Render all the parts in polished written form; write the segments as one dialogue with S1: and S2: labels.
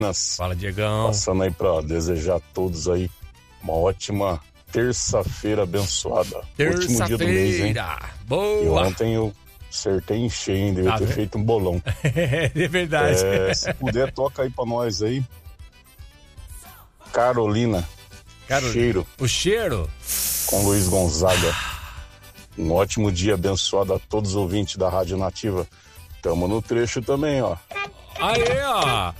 S1: Fala, Diegão.
S2: Passando aí pra desejar a todos aí uma ótima terça-feira abençoada. Último dia do mês, hein?
S1: Boa!
S2: E ontem eu acertei em cheio, hein? Devia ter feito um bolão.
S1: É verdade.
S2: Se puder, toca aí pra nós aí. Carolina. Cheiro.
S1: O cheiro?
S2: Com Luiz Gonzaga. Um ótimo dia abençoado a todos os ouvintes da Rádio Nativa. Tamo no trecho também, ó.
S1: Aí, ó.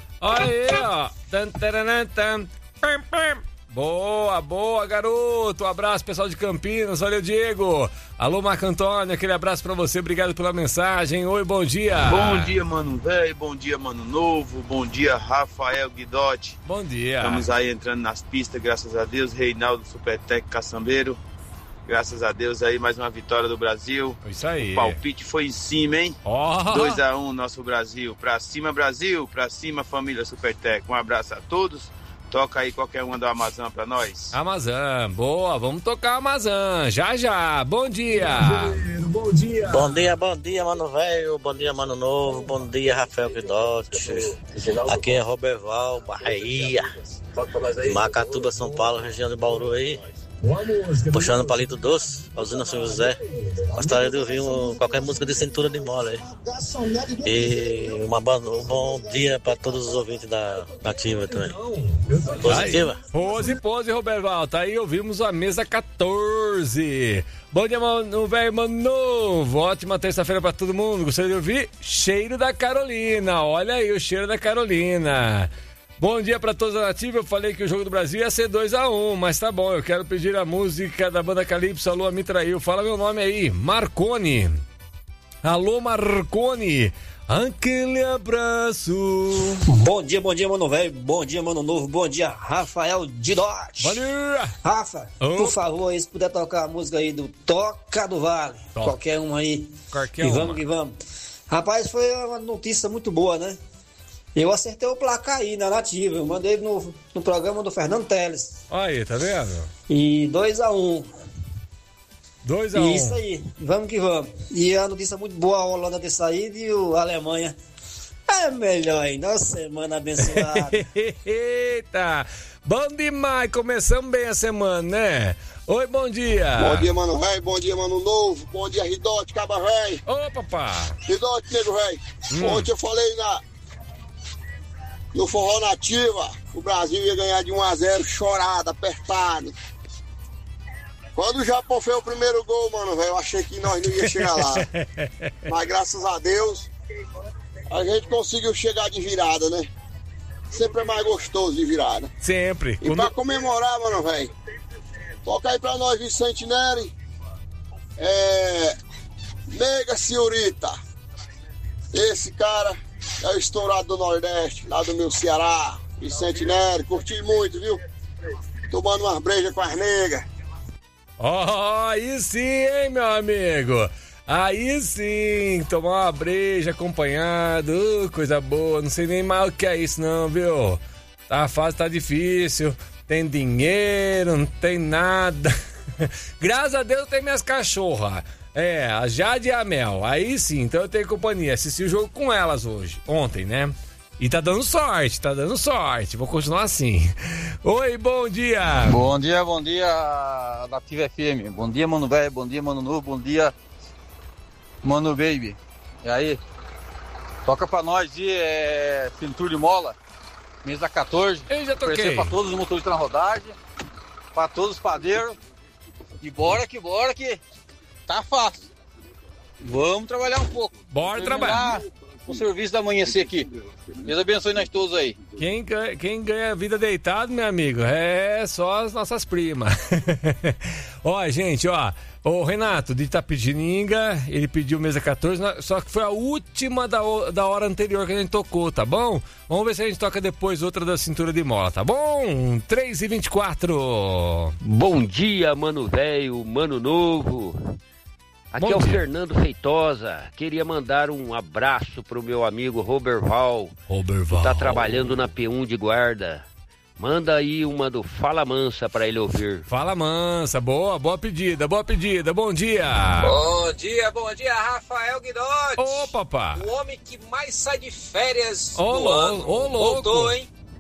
S1: Boa, garoto. Um abraço, pessoal de Campinas. Valeu, Diego. Alô, Marco Antônio, aquele abraço pra você. Obrigado pela mensagem. Oi, bom dia.
S3: Bom dia, mano velho. Bom dia, mano novo. Bom dia, Rafael Guidotti.
S1: Bom dia.
S3: Estamos aí entrando nas pistas, graças a Deus. Reinaldo Supertec Caçambeiro. Graças a Deus aí, mais uma vitória do Brasil.
S1: Isso aí.
S3: O palpite foi em cima, hein? 2-1 nosso Brasil. Pra cima, Brasil. Pra cima, família Supertec. Um abraço a todos. Toca aí qualquer uma do Amazon pra nós.
S1: Amazon, boa. Vamos tocar Amazon. Já. Bom dia.
S4: Bom dia, mano velho. Bom dia, mano novo. Bom dia, Rafael Guidotti. Aqui é Roberval, Bahia. Macatuba, São Paulo, região de Bauru aí. Puxando palito doce, usina São José. Gostaria de ouvir qualquer música de cintura de mola aí. E um bom dia para todos os ouvintes da Nativa também. Positiva?
S1: Pose, Roberval. Tá aí, ouvimos a mesa 14. Bom dia, mano velho, mano novo. Ótima terça-feira pra todo mundo. Gostaria de ouvir Cheiro da Carolina. Olha aí o cheiro da Carolina. Bom dia pra todos da Nativa. Eu falei que o jogo do Brasil ia ser 2-1, mas tá bom. Eu quero pedir a música da banda Calypso. Alô, me traiu. Fala meu nome aí. Marconi. Alô, Marconi. Aquele abraço.
S4: Bom dia, mano velho. Bom dia, mano novo. Bom dia, Rafael Guidotti.
S1: Valeu.
S4: Rafa, por favor, se puder tocar a música aí do Toca do Vale. Qualquer uma aí. Vamos que vamos. Rapaz, foi uma notícia muito boa, né? Eu acertei o placar aí na Nativa. Eu mandei no programa do Fernando Teles.
S1: Aí, tá vendo?
S4: E 2-1.
S1: 2-1.
S4: Isso aí, vamos que vamos. E a notícia muito boa, a Holanda ter saído e a Alemanha é melhor ainda. Semana abençoada.
S1: Eita, bom demais. Começamos bem a semana, né? Oi, bom dia.
S5: Bom dia, mano velho. Bom dia, mano novo. Bom dia, Ridote, Caba velho.
S1: Ô, papá.
S5: Ridote, nego velho. Ontem eu falei no Forró Nativa, o Brasil ia ganhar de 1-0, chorado, apertado. Quando o Japão fez o primeiro gol, mano, velho, eu achei que nós não ia chegar lá. Mas graças a Deus, a gente conseguiu chegar de virada, né? Sempre é mais gostoso de virada.
S1: Sempre.
S5: E pra comemorar, mano, velho, toca aí pra nós, Vicente Neri. Nega Senhorita. Esse cara é o estourado do Nordeste, lá do meu Ceará, Vicente Neri, curti muito, viu? Tomando umas brejas com as negas.
S1: Aí sim, hein, meu amigo? Aí sim, tomar uma breja acompanhado, coisa boa. Não sei nem mais o que é isso não, viu? A fase tá difícil, tem dinheiro, não tem nada. Graças a Deus tem minhas cachorras. A Jade e a Mel. Aí sim, então eu tenho companhia. Assisti o jogo com elas ontem, né? E tá dando sorte. Vou continuar assim. Oi, bom dia.
S6: Bom dia, Nativa FM. Bom dia, mano velho. Bom dia, mano novo. Bom dia, mano baby. E aí? Toca pra nós de cintura de mola. Mesa 14.
S1: Eu já toquei.
S6: Oferecer pra todos os motoristas na rodagem. Pra todos os padeiros. E bora que tá fácil. Vamos trabalhar um pouco.
S1: Bora trabalhar.
S6: O serviço da amanhecer aqui. Deus abençoe nós todos aí.
S1: Quem ganha vida deitado, meu amigo, é só as nossas primas. Ó, gente, o Renato de Itapetininga, ele pediu mesa 14, só que foi a última da hora anterior que a gente tocou, tá bom? Vamos ver se a gente toca depois outra da cintura de mola, tá bom? 3h24.
S7: Bom dia, mano velho, mano novo. Aqui é o Fernando Feitosa. Queria mandar um abraço pro meu amigo Roberval. Que tá trabalhando na P1 de guarda. Manda aí uma do Fala Mansa pra ele ouvir.
S1: Fala Mansa, boa pedida. Bom dia.
S8: Bom dia, Rafael Guidotti.
S1: Ô, papá.
S8: O homem que mais sai de férias
S1: Ô, louco.
S8: Voltou, hein?